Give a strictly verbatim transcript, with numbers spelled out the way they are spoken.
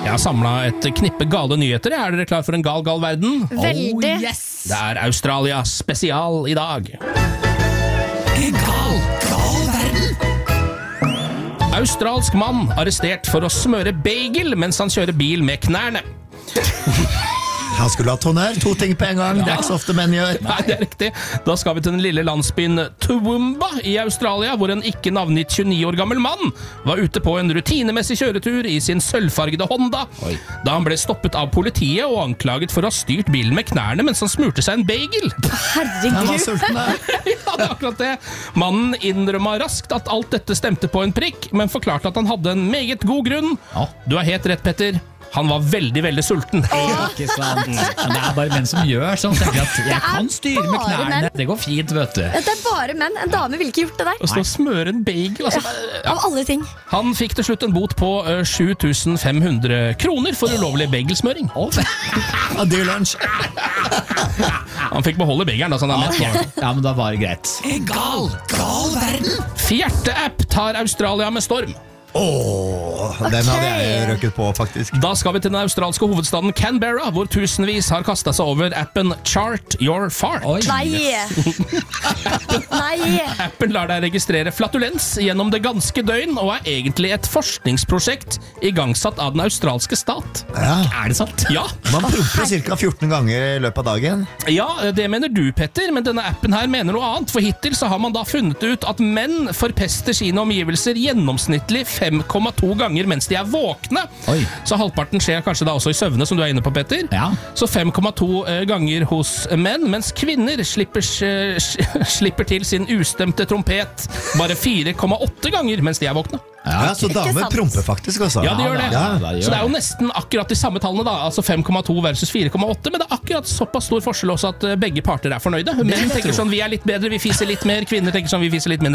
Jeg har samlet et knippe gale nyheter. Er dere klar for en gal, gal verden? Veldig. Oh, yes. Det er Australia spesial i dag. En gal, gal verden. Australsk mann arrestert for å smøre bagel mens han kjører bil med knærne. Han skulle ha tonør, to ting på en gang, det er ikke så ofte menn gjør. Nei, det er riktig. Da skal vi til den lille landsbyen Toowoomba i Australia, hvor en ikke navngitt tjueni år gammel mann var ute på en rutinemessig kjøretur i sin sølvfargede Honda, Oi. da han ble stoppet av politiet og anklaget for å ha styrt bilen med knærne mens han smurte seg en bagel. Han var Herregud. sulten der. Ja, det er akkurat det. Mannen innrømmet raskt at alt dette stemte på en prikk, men forklarte at han hadde en meget god grunn. Ja. Du har helt rett, Petter. Han var veldig, veldig sulten. Ikke sant? Men det er bare menn som gjør sånn. Tenker at jeg kan styre med bare knærne. menn. Det går fint, vet du. Det er bare menn. En dame ville ikke gjort det der. Å stå og smøre en bagel, altså. Ja. Av alle ting. Han fikk til slutt en bot på uh, sju tusen fem hundre kroner for ulovlig bagelsmøring. Oh. Ja, dyr lunsj. Han fikk beholde bagelen, da, så han er mett nå. Ja, men da var det greit. En gal, gal verden. Fjerte-app tar Australia med storm. Åh, den hadde jeg røkket på faktisk. Da skal vi til den australske hovedstaden Canberra, hvor tusenvis har kastet seg over appen Chart Your Fart. Oi. Nei. Nei. Appen lar deg registrere flatulens gjennom det ganske døgn, og er egentlig et forskningsprosjekt igangsatt av den australske stat. Ja. Er det sant? Ja, Man promper cirka fjorten ganger i løpet av dagen. ja, det mener du, Petter, men denne appen her mener noe annet, for hittil så har man da funnet ut at menn forpester sine omgivelser gjennomsnittlig fem komma to ganger mens de er våkne. Oi. Så halvparten skjer kanskje da også i søvne, som du er inne på, Petter. Ja. Så fem komma to ganger hos menn, mens kvinner slipper, slipper til sin ustemte trompet bare fire komma åtte ganger mens de er våkne. Ja, så damer sant. promper faktisk også. Ja, de gjør det. Ja, da gjør Så det er jo det. nesten akkurat de samme tallene da, altså fem komma to versus fire komma åtte, men det er akkurat såpass stor forskjell også at eh, begge parter er fornøyde. Menn tenker sånn, vi er litt bedre, vi fiser litt mer, kvinner tenker sånn, vi fiser litt mindre.